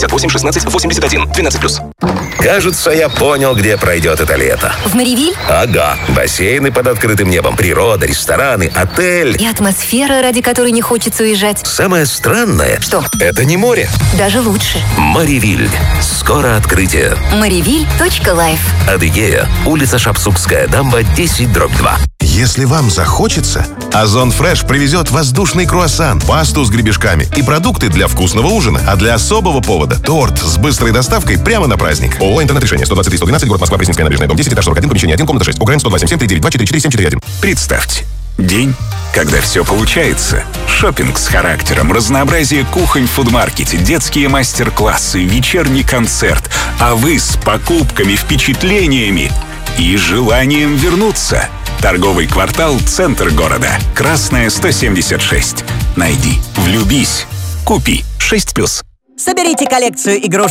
8-16-81, 12+. Кажется, я понял, где пройдет это лето. В Маривиль? Ага. Бассейны под открытым небом, природа, рестораны, отель. И атмосфера, ради которой не хочется уезжать. Самое странное... Что? Это не море. Даже лучше. Маривиль. Скоро открытие. Маривиль.life. Адыгея. Улица Шапсукская, дамба 10/2. Если вам захочется, Озон Фреш привезет воздушный круассан, пасту с гребешками и продукты для вкусного ужина. А для особого повода – торт с быстрой доставкой прямо на праздник. ООО «Интернет-решение», 123-112, город Москва, Пресненская набережная, дом 10, этаж 41, помещение 1, комната 6. УКРН 127-739-244-741. Представьте, день, когда все получается. Шопинг с характером, разнообразие кухонь в фудмаркете, детские мастер-классы, вечерний концерт. А вы с покупками, впечатлениями и желанием вернуться. Торговый квартал «Центр города». Красная, 176. Найди, влюбись, купи. 6+. Соберите коллекцию игрушек